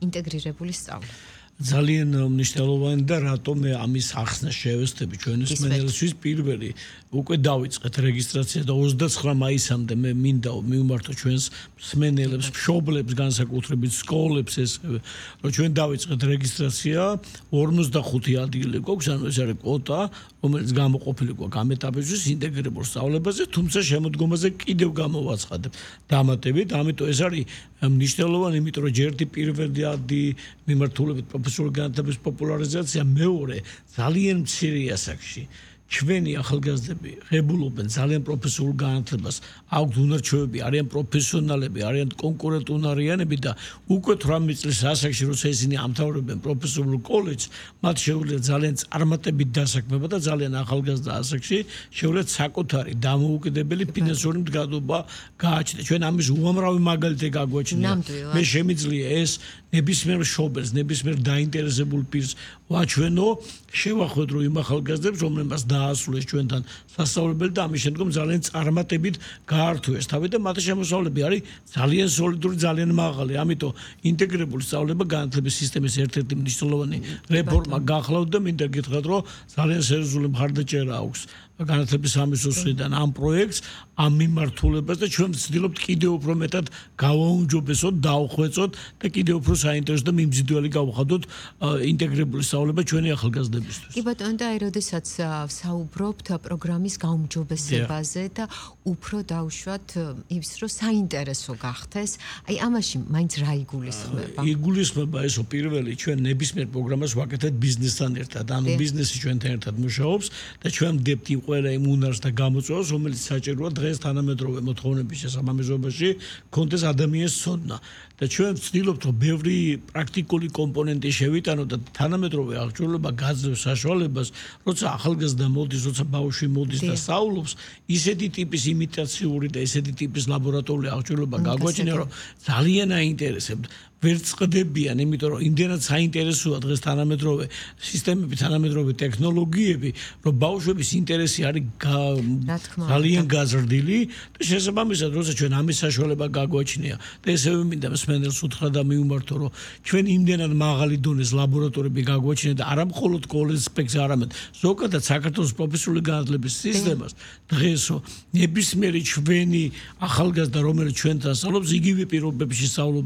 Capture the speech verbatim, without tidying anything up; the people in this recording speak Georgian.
ინტეგრირებული სწავლა. ძალიან მნიშვნელოვანი და რატომ მე ამის ახსნა შევესწრები ჩვენი მსმენელისთვის პირველი უკვე დავიწყეთ რეგისტრაცია და ოცდაცხრა მაისამდე მე მინდა მივმართო ჩვენს მსმენელებს, მშობლებს, განსაკუთრებით სკოლებს ესევე რომ ჩვენ დავიწყეთ რეგისტრაცია ორმოცდახუთი ადგილი გვაქვს, ანუ ეს არის კვოტა, რომელიც გამოყოფილი გვაქვს ამ ეტაპისთვის ინტეგრირებულ სწავლებაზე, თუმცა შემოდგომაზე კიდევ გამოვაცხადებ დამატებით, ამიტომ ეს არის მნიშვნელოვანი, იმიტომ რომ ჯერდი პირველი ადი მიმართულებით პროფესიული განათლების პოპულარიზაცია, მეორე ძალიან მცირე ასაკში ჩვენი ახალგაზრდები ღებულობენ ძალიან პროფესიულ განათლებას, აქვთ უნარჩვევები, არიან პროფესიონალები, არიან კონკურენტუნარიანები და უკვე თვრამეტ წლის ასაკში, როცა ისინი ამთავრებენ პროფესიულ კოლეჯს, მათ შეუძლიათ ძალიან წარმატებით დასაქმება და ძალიან ახალგაზრდა ასაკში შეუძლიათ საკუთარი დამოუკიდებელი ფინანსური მდგრადობა გააჩნდეს. ჩვენ ამის უამრავი მაგალითი გაგვაჩნია. მე შემიძლია ეს ნებისმიერ მშობელს, ნებისმიერ დაინტერესებულ პირს ვაჩვენო, შევახვედრო იმ ახალგაზრდებს, რომლებმაც დაასრულეს ჩვენთან სასწავლებელი და ამის შემდგომ ძალიან წარმატებით გაართვეს თავი და მათი შემოსავლები არის ძალიან სოლიდური, ძალიან მაღალი. ამიტომ ინტეგრირებული სწავლება განათლების სისტემის ერთ-ერთი მნიშვნელოვანი რეფორმა გახლავთ და მინდა გითხრათ, რომ ძალიან სერიოზული მხარდაჭერა აქვს განათლების სამინისტროსთან ამ პროექტს, ამ მიმართულებას და ჩვენ ვცდილობთ კიდევ უფრო მეტად გავაუმჯობესოთ, დავხვეწოთ და კიდევ უფრო საინტერესო და მიმზიდველი გავხადოთ ინტეგრირებული სწავლება ჩვენი ახალგაზრდებისთვის. კი ბატონო, და აი როდესაც საუბრობთ პროგრამის გაუმჯობესებაზე და უფრო დავუშვათ ის, რომ საინტერესო გახდეს, აი ამაში მაინც რა იგულისხმება? იგულისხმება ესო პირველი, ჩვენ ნებისმიერ პროგრამას ვაკეთებთ ბიზნესთან ერთად, ანუ ბიზნესი ჩვენთან ერთად მუშაობს და ჩვენ ვდებთ ყველა იმ უნარს და გამოწვევას, რომელიც საჭიროა დღეს თანამედროვე მოთხოვნების შესაბამისობაში გქონდეს ადამიანის ცოდნა. და ჩვენ ვცდილობთ, რომ ბევრი პრაქტიკული კომპონენტი შევიტანოთ და თანამედროვე აღჭურვილობა გაძლევს საშუალებას, როცა ახალგაზრდა მოდის, როცა ბავშვი მოდის და სწავლობს, ისეთი ტიპის იმიტაციური და ისეთი ტიპის ლაბორატორიული აღჭურვილობა გაგვაჩნია, რომ ძალიან აინტერესებთ. ვერ წყდებიან, იმიტომ რომ იმდენად საინტერესოა დღეს თანამედროვე სისტემები, თანამედროვე ტექნოლოგიები, რომ ბავშვების ინტერესი არის ძალიან გაზრდილი და შესაბამისად, როცა ჩვენ ამის საშუალება გაგვაჩნია და ესევე მინდა მსმენელს უთხრა და მივმართო, რომ ჩვენ იმდენად მაღალი დონის ლაბორატორიები გაგვაჩნია და არა მხოლოდ კოლეჯ სპექტს, არამედ ზოგადად საქართველოს პროფესიული განათლების სისტემას დღესო ნებისმიერი ჩვენი ახალგაზრდა, რომელიც ჩვენთან სწავლობს, იგივე პირობებში სწავლობს